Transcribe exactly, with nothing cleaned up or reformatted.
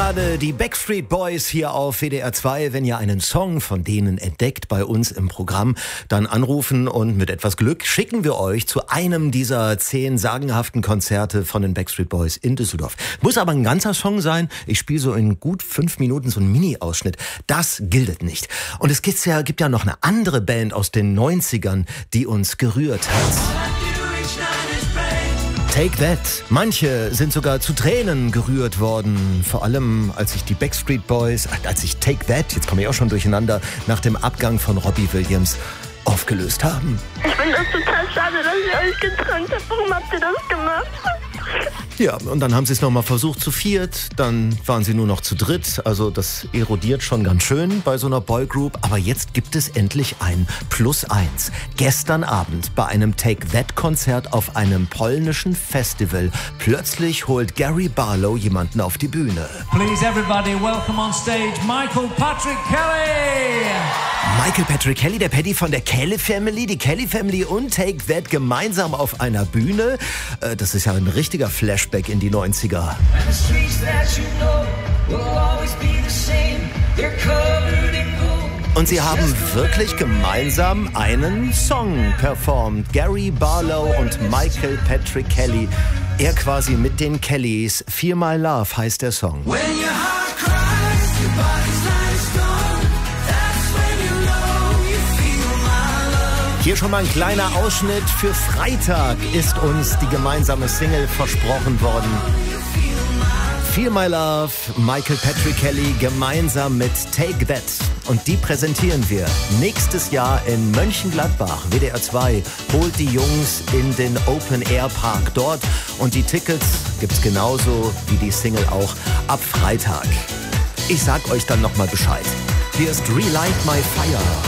gerade die Backstreet Boys hier auf W D R zwei. Wenn ihr einen Song von denen entdeckt bei uns im Programm, dann anrufen und mit etwas Glück schicken wir euch zu einem dieser zehn sagenhaften Konzerte von den Backstreet Boys in Düsseldorf. Muss aber ein ganzer Song sein. Ich spiele so in gut fünf Minuten so einen Mini-Ausschnitt. Das gilt nicht. Und es gibt ja, gibt ja noch eine andere Band aus den neunzigern, die uns gerührt hat. Take That. Manche sind sogar zu Tränen gerührt worden. Vor allem, als sich die Backstreet Boys, als sich Take That, jetzt komme ich auch schon durcheinander, nach dem Abgang von Robbie Williams aufgelöst haben. Ich finde das total schade, dass ihr euch getrennt habt. Warum habt ihr das gemacht? Ja, und dann haben sie es nochmal versucht zu viert, dann waren sie nur noch zu dritt, also das erodiert schon ganz schön bei so einer Boygroup, aber jetzt gibt es endlich ein Plus eins. Gestern Abend bei einem Take-That-Konzert auf einem polnischen Festival, plötzlich holt Gary Barlow jemanden auf die Bühne. Please everybody welcome on stage Michael Patrick Kelly! Michael Patrick Kelly, der Paddy von der Kelly Family, die Kelly Family und Take That gemeinsam auf einer Bühne. Das ist ja ein richtiger Flashback in die neunziger. Und sie haben wirklich gemeinsam einen Song performt. Gary Barlow und Michael Patrick Kelly. Er quasi mit den Kellys. Feel My Love heißt der Song. When your heart cries, your body's like a stone. Hier schon mal ein kleiner Ausschnitt. Für Freitag ist uns die gemeinsame Single versprochen worden. Feel My Love, Michael Patrick Kelly gemeinsam mit Take That. Und die präsentieren wir nächstes Jahr in Mönchengladbach. W D R zwei holt die Jungs in den Open Air Park dort. Und die Tickets gibt's genauso wie die Single auch ab Freitag. Ich sag euch dann nochmal Bescheid. Hier ist Relight My Fire.